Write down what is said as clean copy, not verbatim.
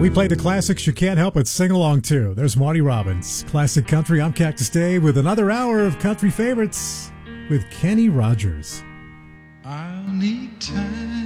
We play the classics you can't help but sing along to. There's Marty Robbins. Classic Country, I'm Cactus Dave with another hour of country favorites with Kenny Rogers. I'll need time